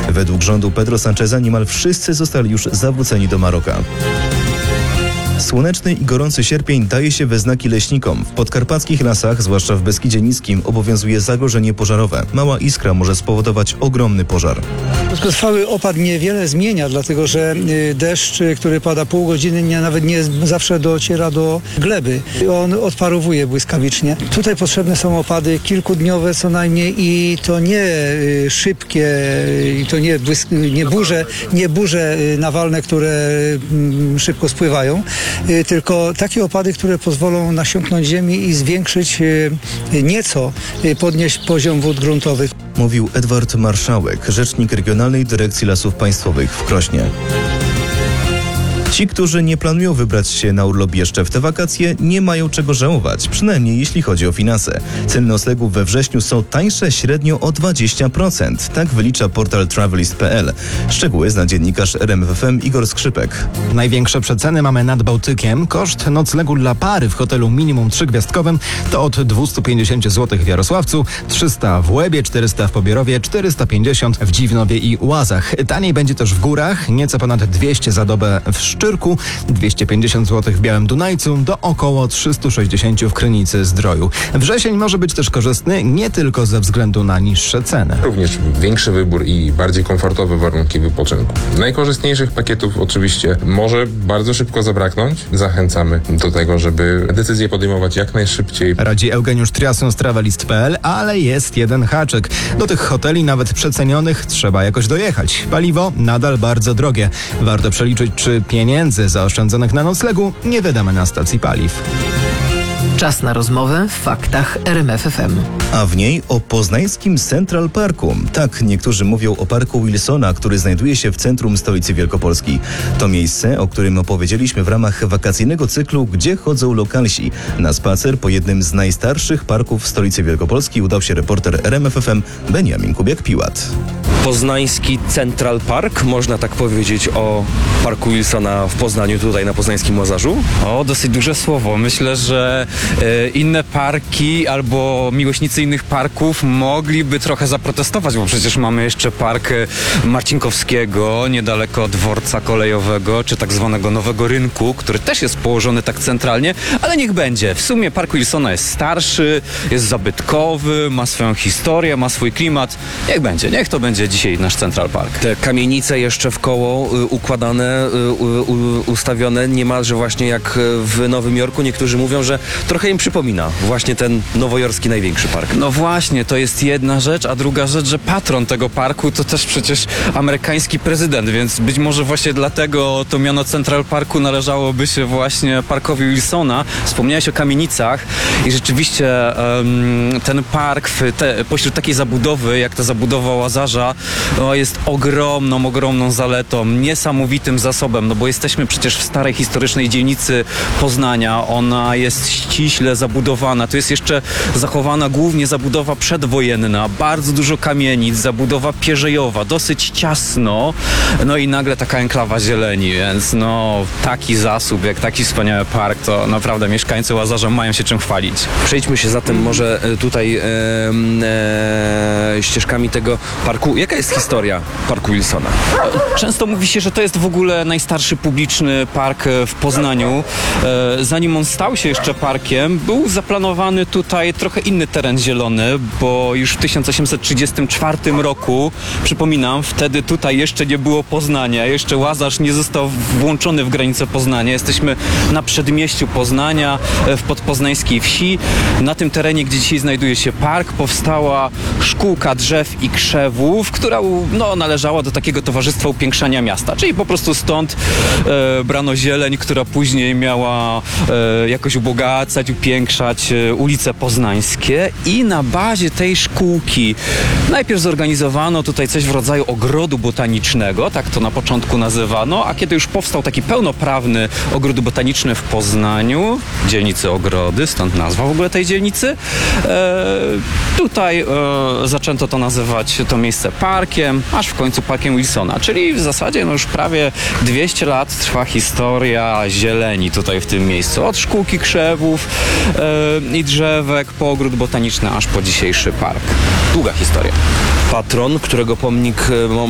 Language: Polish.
Według rządu Pedro Sancheza niemal wszyscy zostali już zawróceni do Maroka. Słoneczny i gorący sierpień daje się we znaki leśnikom. W podkarpackich lasach, zwłaszcza w Beskidzie Niskim, obowiązuje zagrożenie pożarowe. Mała iskra może spowodować ogromny pożar. Krótkotrwały opad niewiele zmienia, dlatego że deszcz, który pada pół godziny, nawet nie zawsze dociera do gleby. On odparowuje błyskawicznie. Tutaj potrzebne są opady kilkudniowe co najmniej i to nie szybkie, i to nie burze nawalne, które szybko spływają, tylko takie opady, które pozwolą nasiąknąć ziemi i zwiększyć nieco, podnieść poziom wód gruntowych. Mówił Edward Marszałek, rzecznik Regionalnej Dyrekcji Lasów Państwowych w Krośnie. Ci, którzy nie planują wybrać się na urlop jeszcze w te wakacje, nie mają czego żałować, przynajmniej jeśli chodzi o finanse. Ceny noclegów we wrześniu są tańsze średnio o 20%. Tak wylicza portal Travelist.pl. Szczegóły zna dziennikarz RMF FM Igor Skrzypek. Największe przeceny mamy nad Bałtykiem. Koszt noclegu dla pary w hotelu minimum 3-gwiazdkowym to od 250 zł w Jarosławcu, 300 w Łebie, 400 w Pobierowie, 450 w Dziwnowie i Łazach. Taniej będzie też w górach, nieco ponad 200 za dobę w Szczyrku, 250 zł w Białym Dunajcu, do około 360 w Krynicy Zdroju. Wrzesień może być też korzystny nie tylko ze względu na niższe ceny. Również większy wybór i bardziej komfortowe warunki wypoczynku. Najkorzystniejszych pakietów oczywiście może bardzo szybko zabraknąć. Zachęcamy do tego, żeby decyzje podejmować jak najszybciej. Radzi Eugeniusz Triason z Travelist.pl, ale jest jeden haczyk. Do tych hoteli, nawet przecenionych, trzeba jakoś dojechać. Paliwo nadal bardzo drogie. Warto przeliczyć, czy pieniędzy zaoszczędzonych na noclegu nie wydamy na stacji paliw. Czas na rozmowę w faktach RMF FM. A w niej o poznańskim Central Parku. Tak, niektórzy mówią o parku Wilsona, który znajduje się w centrum stolicy Wielkopolski. To miejsce, o którym opowiedzieliśmy w ramach wakacyjnego cyklu Gdzie chodzą lokalsi. Na spacer po jednym z najstarszych parków w stolicy Wielkopolski udał się reporter RMF FM Beniamin Kubiak-Piłat. Poznański Central Park, można tak powiedzieć o parku Wilsona w Poznaniu, tutaj na poznańskim Łazarzu? O, dosyć duże słowo. Myślę, że inne parki albo miłośnicy innych parków mogliby trochę zaprotestować, bo przecież mamy jeszcze park Marcinkowskiego, niedaleko dworca kolejowego, czy tak zwanego Nowego Rynku, który też jest położony tak centralnie, ale niech będzie. W sumie park Wilsona jest starszy, jest zabytkowy, ma swoją historię, ma swój klimat. Niech będzie, niech to będzie dzisiaj nasz Central Park. Te kamienice jeszcze w koło układane, ustawione niemalże właśnie jak w Nowym Jorku. Niektórzy mówią, że trochę im przypomina właśnie ten nowojorski największy park. No właśnie, to jest jedna rzecz, a druga rzecz, że patron tego parku to też przecież amerykański prezydent, więc być może właśnie dlatego to miano Central Parku należałoby się właśnie parkowi Wilsona. Wspomniałeś o kamienicach i rzeczywiście ten park pośród takiej zabudowy, jak ta zabudowa Łazarza, jest ogromną zaletą, niesamowitym zasobem, no bo jesteśmy przecież w starej historycznej dzielnicy Poznania, ona jest ściśle zabudowana, tu jest jeszcze zachowana głównie zabudowa przedwojenna, bardzo dużo kamienic, zabudowa pierzejowa, dosyć ciasno, no i nagle taka enklawa zieleni, więc no taki zasób, jak taki wspaniały park, to naprawdę mieszkańcy Łazarza mają się czym chwalić. Przejdźmy się zatem może tutaj ścieżkami tego parku. Jaka jest historia parku Wilsona? Często mówi się, że to jest w ogóle najstarszy publiczny park w Poznaniu. Zanim on stał się jeszcze parkiem, był zaplanowany tutaj trochę inny teren zielony, bo już w 1834 roku, przypominam, wtedy tutaj jeszcze nie było Poznania, jeszcze Łazarz nie został włączony w granice Poznania. Jesteśmy na przedmieściu Poznania, w podpoznańskiej wsi. Na tym terenie, gdzie dzisiaj znajduje się park, powstała szkółka drzew i krzewów, która należała do takiego towarzystwa upiększania miasta, czyli po prostu stąd brano zieleń, która później miała jakoś ubogacać, upiększać ulice poznańskie i na bazie tej szkółki najpierw zorganizowano tutaj coś w rodzaju ogrodu botanicznego, tak to na początku nazywano, a kiedy już powstał taki pełnoprawny ogród botaniczny w Poznaniu, dzielnicy Ogrody, stąd nazwa w ogóle tej dzielnicy, tutaj zaczęto to nazywać to miejsce parkiem, aż w końcu parkiem Wilsona, czyli w zasadzie już prawie 200 lat trwa historia zieleni tutaj w tym miejscu, od szkółki krzewów i drzewek po ogród botaniczny, aż po dzisiejszy park. Długa historia. Patron, którego pomnik